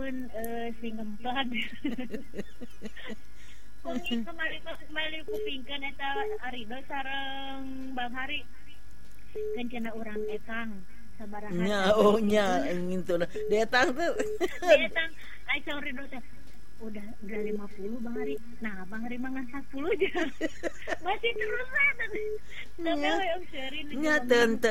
pun sing ngemplan. Kami kembali kupingkeun eta Arido sareng Bang Hari. Kencana urang etang sabaraha. Nya ngintuna. Detang tuh. Etang ai saur Rido teh udah 50 Bang Hari. Nah, Bang Hari mah 10 aja. Masih terus ada. Tapi yang sharing Nya teu